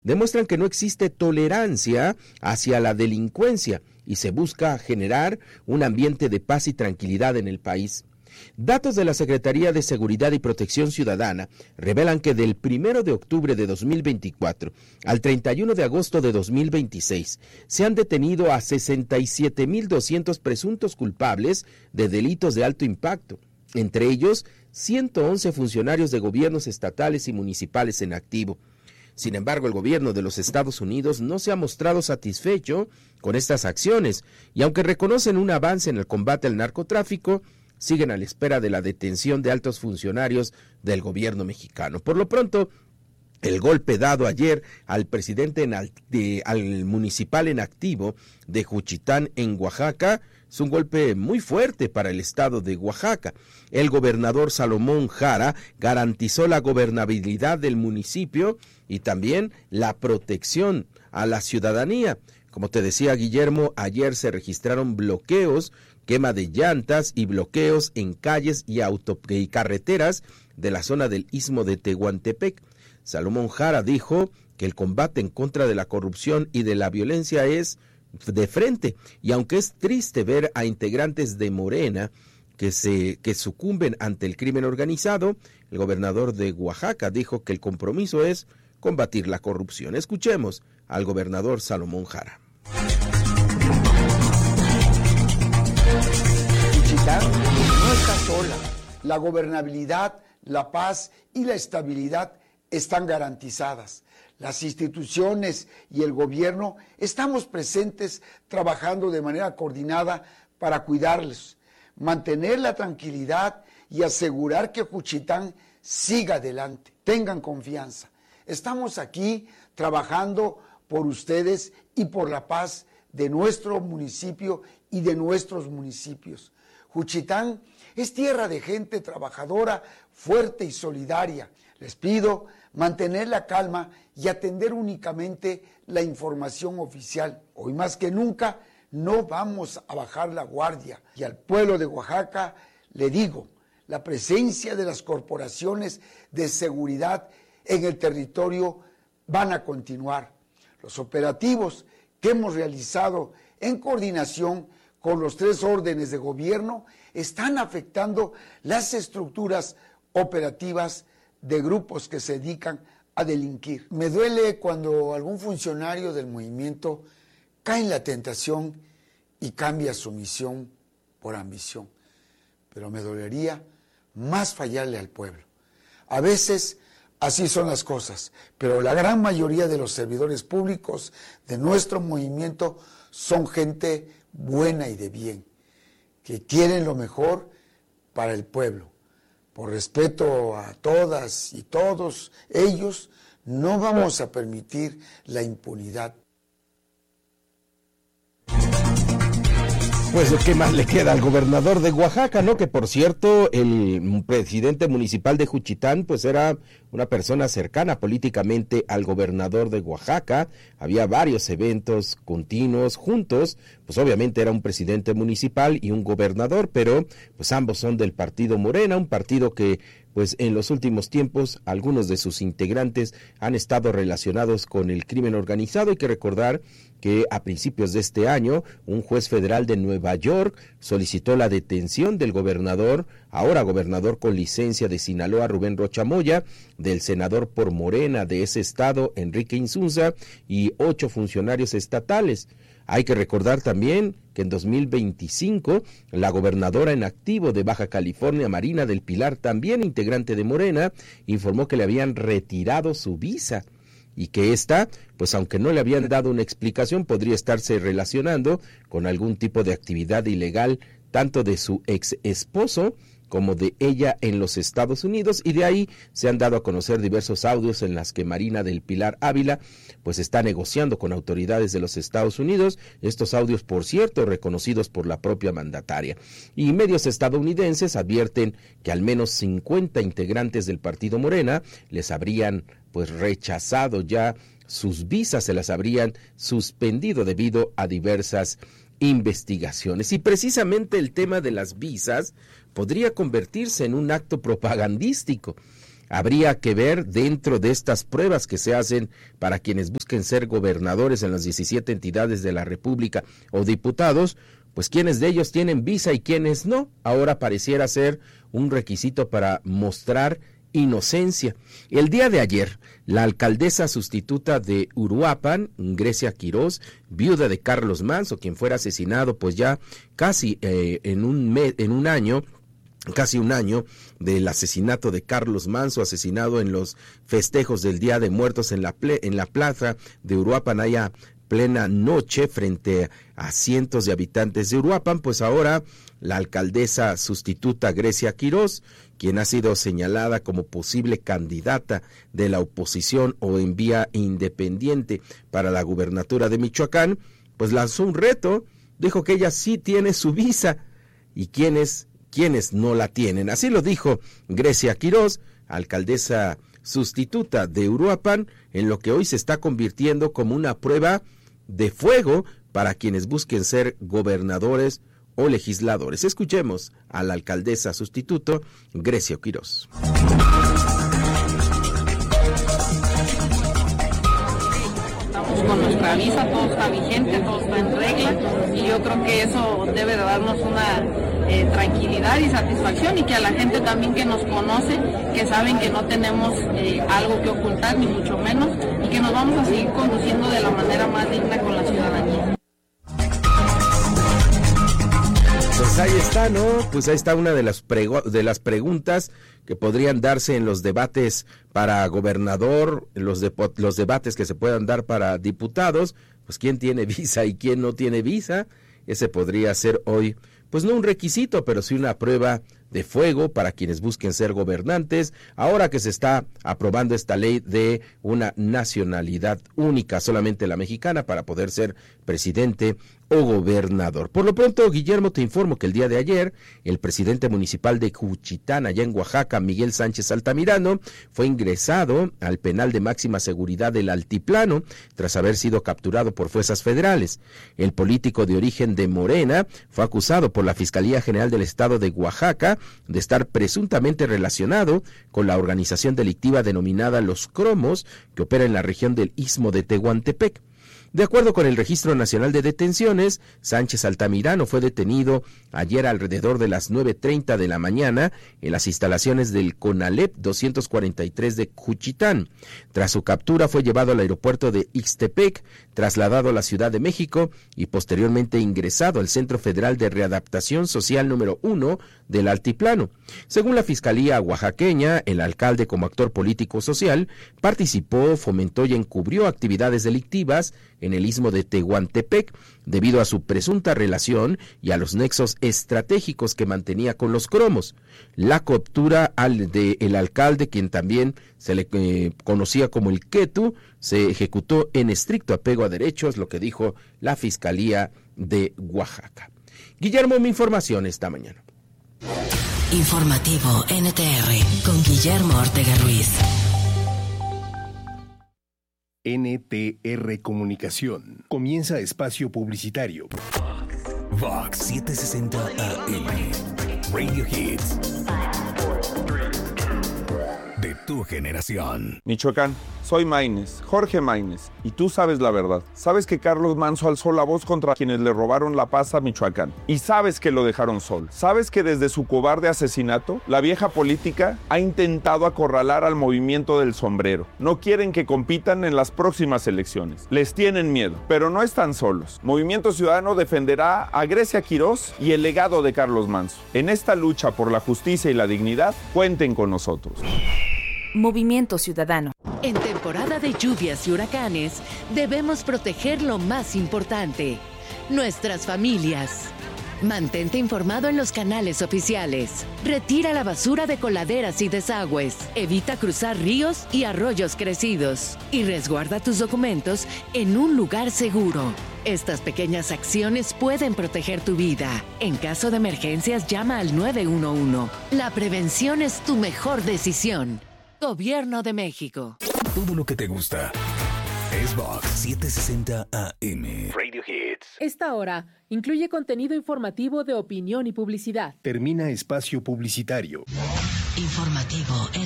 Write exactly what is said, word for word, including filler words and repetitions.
demuestran que no existe tolerancia hacia la delincuencia y se busca generar un ambiente de paz y tranquilidad en el país. Datos de la Secretaría de Seguridad y Protección Ciudadana revelan que del primero de octubre de dos mil veinticuatro al treinta y uno de agosto de dos mil veintiséis se han detenido a sesenta y siete mil doscientos presuntos culpables de delitos de alto impacto, entre ellos ciento once funcionarios de gobiernos estatales y municipales en activo. Sin embargo, el gobierno de los Estados Unidos no se ha mostrado satisfecho con estas acciones y aunque reconocen un avance en el combate al narcotráfico, siguen a la espera de la detención de altos funcionarios del gobierno mexicano. Por lo pronto, el golpe dado ayer al presidente en al, de, al municipal en activo de Juchitán en Oaxaca es un golpe muy fuerte para el estado de Oaxaca. El gobernador Salomón Jara garantizó la gobernabilidad del municipio y también la protección a la ciudadanía. Como te decía Guillermo, ayer se registraron bloqueos, quema de llantas y bloqueos en calles y, auto, y carreteras de la zona del Istmo de Tehuantepec. Salomón Jara dijo que el combate en contra de la corrupción y de la violencia es de frente, y aunque es triste ver a integrantes de Morena que se que sucumben ante el crimen organizado, el gobernador de Oaxaca dijo que el compromiso es combatir la corrupción. Escuchemos al gobernador Salomón Jara. Juchitán no está sola. La gobernabilidad, la paz y la estabilidad están garantizadas. Las instituciones y el gobierno estamos presentes trabajando de manera coordinada para cuidarles, mantener la tranquilidad y asegurar que Juchitán siga adelante. Tengan confianza. Estamos aquí trabajando por ustedes y por la paz de nuestro municipio y de nuestros municipios. Juchitán es tierra de gente trabajadora, fuerte y solidaria. Les pido mantener la calma y atender únicamente la información oficial. Hoy más que nunca no vamos a bajar la guardia. Y al pueblo de Oaxaca le digo, la presencia de las corporaciones de seguridad en el territorio van a continuar. Los operativos que hemos realizado en coordinación con los tres órdenes de gobierno están afectando las estructuras operativas de grupos que se dedican a delinquir. Me duele cuando algún funcionario del movimiento cae en la tentación y cambia su misión por ambición. Pero me dolería más fallarle al pueblo. A veces así son las cosas, pero la gran mayoría de los servidores públicos de nuestro movimiento son gente buena y de bien, que quieren lo mejor para el pueblo. Por respeto a todas y todos ellos, no vamos a permitir la impunidad. Pues, ¿qué más le queda al gobernador de Oaxaca, no? Que, por cierto, el presidente municipal de Juchitán, pues, era una persona cercana políticamente al gobernador de Oaxaca. Había varios eventos continuos juntos. Pues, obviamente, era un presidente municipal y un gobernador, pero, pues, ambos son del partido Morena, un partido que, pues, en los últimos tiempos, algunos de sus integrantes han estado relacionados con el crimen organizado. Hay que recordar que a principios de este año, un juez federal de Nueva York solicitó la detención del gobernador, ahora gobernador con licencia de Sinaloa, Rubén Rocha Moya, del senador por Morena de ese estado, Enrique Insunza, y ocho funcionarios estatales. Hay que recordar también que en dos mil veinticinco, la gobernadora en activo de Baja California, Marina del Pilar, también integrante de Morena, informó que le habían retirado su visa y que ésta, pues aunque no le habían dado una explicación, podría estarse relacionando con algún tipo de actividad ilegal, tanto de su ex esposo como de ella en los Estados Unidos, y de ahí se han dado a conocer diversos audios en las que Marina del Pilar Ávila pues está negociando con autoridades de los Estados Unidos, estos audios, por cierto, reconocidos por la propia mandataria. Y medios estadounidenses advierten que al menos cincuenta integrantes del partido Morena les habrían pues rechazado ya sus visas, se las habrían suspendido debido a diversas investigaciones. Y precisamente el tema de las visas podría convertirse en un acto propagandístico. Habría que ver dentro de estas pruebas que se hacen para quienes busquen ser gobernadores en las diecisiete entidades de la República o diputados, pues quiénes de ellos tienen visa y quiénes no. Ahora pareciera ser un requisito para mostrar inocencia. El día de ayer, la alcaldesa sustituta de Uruapan, Grecia Quirós, viuda de Carlos Manso, quien fuera asesinado pues ya casi eh, en un mes, en un año, casi un año del asesinato de Carlos Manso, asesinado en los festejos del Día de Muertos en la ple, en la plaza de Uruapan, allá plena noche frente a cientos de habitantes de Uruapan. Pues ahora la alcaldesa sustituta Grecia Quirós, quien ha sido señalada como posible candidata de la oposición o en vía independiente para la gubernatura de Michoacán, pues lanzó un reto, dijo que ella sí tiene su visa y quienes, quienes no la tienen. Así lo dijo Grecia Quirós, alcaldesa sustituta de Uruapan, en lo que hoy se está convirtiendo como una prueba de fuego para quienes busquen ser gobernadores o legisladores. Escuchemos a la alcaldesa sustituto Grecia Quirós. Estamos con nuestra visa, todo está vigente, todo está en regla y yo creo que eso debe de darnos una eh, tranquilidad y satisfacción, y que a la gente también que nos conoce, que saben que no tenemos eh, algo que ocultar ni mucho menos, y que nos vamos a seguir conduciendo de la manera más digna con la ciudadanía. Pues ahí está, ¿no? Pues ahí está una de las prego- de las preguntas que podrían darse en los debates para gobernador, en los, de- los debates que se puedan dar para diputados. Pues quién tiene visa y quién no tiene visa. Ese podría ser hoy, pues no un requisito, pero sí una prueba de fuego para quienes busquen ser gobernantes, ahora que se está aprobando esta ley de una nacionalidad única, solamente la mexicana, para poder ser presidente o gobernador. Por lo pronto, Guillermo, te informo que el día de ayer, el presidente municipal de Juchitán, allá en Oaxaca, Miguel Sánchez Altamirano, fue ingresado al penal de máxima seguridad del Altiplano, tras haber sido capturado por fuerzas federales. El político de origen de Morena fue acusado por la Fiscalía General del Estado de Oaxaca de estar presuntamente relacionado con la organización delictiva denominada Los Cromos, que opera en la región del Istmo de Tehuantepec. De acuerdo con el Registro Nacional de Detenciones, Sánchez Altamirano fue detenido ayer alrededor de las nueve treinta de la mañana en las instalaciones del CONALEP doscientos cuarenta y tres de Juchitán. Tras su captura fue llevado al aeropuerto de Ixtepec, trasladado a la Ciudad de México y posteriormente ingresado al Centro Federal de Readaptación Social número uno del Altiplano. Según la Fiscalía oaxaqueña, el alcalde, como actor político social, participó, fomentó y encubrió actividades delictivas en el Istmo de Tehuantepec debido a su presunta relación y a los nexos estratégicos que mantenía con los cromos. La captura al de el alcalde, quien también se le eh, conocía como el Quetu, se ejecutó en estricto apego a derechos, lo que dijo la Fiscalía de Oaxaca. Guillermo, mi información esta mañana. Informativo N T R con Guillermo Ortega Ruiz. N T R Comunicación. Comienza espacio publicitario. Vox setecientos sesenta A M. Radio Hits. De tu generación. Michoacán, soy Maínez, Jorge Maínez, y tú sabes la verdad. Sabes que Carlos Manso alzó la voz contra quienes le robaron la paz a Michoacán. Y sabes que lo dejaron solo. Sabes que desde su cobarde asesinato, la vieja política ha intentado acorralar al movimiento del sombrero. No quieren que compitan en las próximas elecciones. Les tienen miedo, pero no están solos. Movimiento Ciudadano defenderá a Grecia Quirós y el legado de Carlos Manso. En esta lucha por la justicia y la dignidad, cuenten con nosotros. Movimiento Ciudadano. En temporada de lluvias y huracanes, debemos proteger lo más importante, nuestras familias. Mantente informado en los canales oficiales. Retira la basura de coladeras y desagües. Evita cruzar ríos y arroyos crecidos. Y resguarda tus documentos en un lugar seguro. Estas pequeñas acciones pueden proteger tu vida. En caso de emergencias, llama al nueve uno uno. La prevención es tu mejor decisión. Gobierno de México. Todo lo que te gusta es Vox setecientos sesenta A M. Radio Hits. Esta hora incluye contenido informativo de opinión y publicidad. Termina espacio publicitario. Informativo